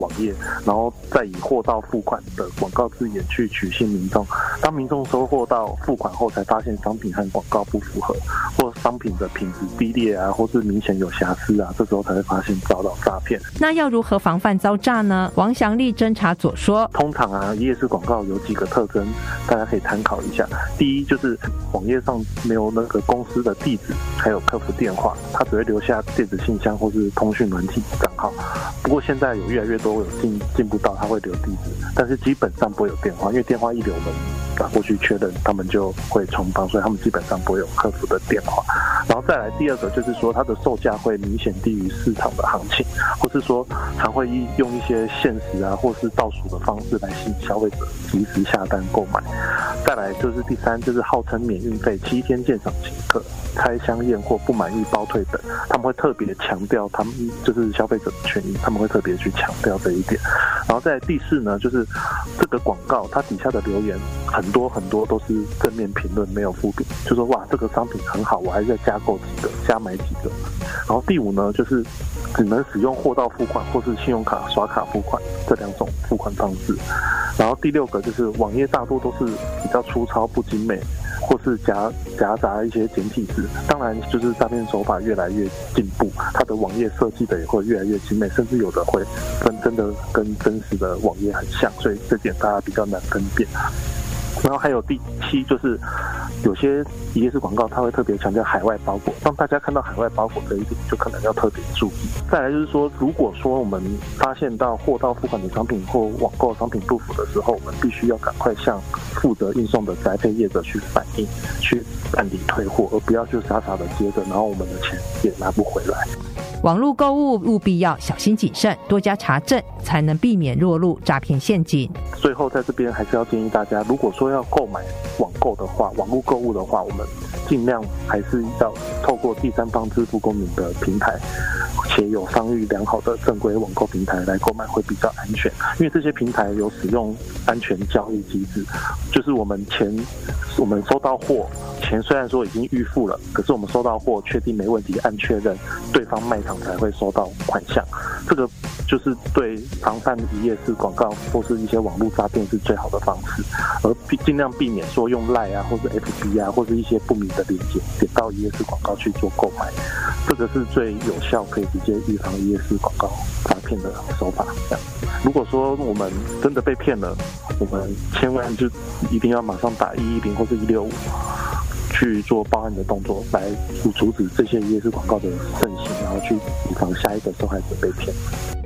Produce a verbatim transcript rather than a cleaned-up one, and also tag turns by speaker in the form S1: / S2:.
S1: 网页，然后再以货到付款的广告字眼去取信民众。当民众收货到付款后，才发现商品和广告不符合，或商品的品质低劣啊，或是明显有瑕疵啊，这时候才会发现遭到诈骗。
S2: 那要如何防范遭诈呢？王祥利侦查所说，
S1: 通常啊，夜市广告有几个特征，大家可以参考一下。第一，就是网页上没有那个公司的地址，还有客服电话，它只会留下电子信箱或是通讯软体账号。不过现在有越来越多有进进步到它会留地址，但是基本上不会有电话，因为电话一留我们打过去确认，他们就会重磅，所以他们基本上不会有客服的电话。然后再来第二个就是说，它的售价会明显低于市场的行情，或是说常会用一些限时啊或是倒数的方式来吸引消费者及时下单购买。再来就是第三，就是号称免运费、七天鉴赏请客、拆箱验货、不满意包退等，他们会特别强调他们就是消费者的权益，他们会特别去强调这一点。然后再来第四呢，就是这个广告它底下的留言很多很多都是正面评论，没有负评，就说哇这个商品很好，我还在加购几个，加买几个。然后第五呢，就是只能使用货到付款或是信用卡刷卡付款这两种付款方式。然后第六个就是网页大多都是比较粗糙不精美，或是夹夹杂一些简体字。当然就是诈骗手法越来越进步，它的网页设计的也会越来越精美，甚至有的会跟真的跟真实的网页很像，所以这点大家比较难分辨。然后还有第七，就是有些夜市广告它会特别强调海外包裹，让大家看到海外包裹这一点就可能要特别注意。再来就是说，如果说我们发现到货到付款的商品或网购商品不符的时候，我们必须要赶快向负责运送的宅配业者去反映，去办理退货，而不要就傻傻的接着，然后我们的钱也拿不回来。
S2: 网络购物务必要小心谨慎，多加查证，才能避免落入诈骗陷阱。
S1: 最后在这边还是要建议大家，如果说要购买网购的话，网络购物的话，我们尽量还是要透过第三方支付功能的平台，且有商誉良好的正规网购平台来购买会比较安全。因为这些平台有使用安全交易机制，就是我们钱我们收到货，钱虽然说已经预付了，可是我们收到货确定没问题，按确认，对方卖场才会收到款项。这个就是对防范一页式广告或是一些网络诈骗是最好的方式，而尽量避免说用 LINE 啊或是 F B 啊或是一些不明的链接点到一页式广告去做购买，这个是最有效可以直接预防一页式广告诈骗的手法。这样，如果说我们真的被骗了，我们千万就一定要马上打一一零或是一六五去做报案的动作，来阻止这些一页式广告的盛行，然后去以防下一个受害者被骗。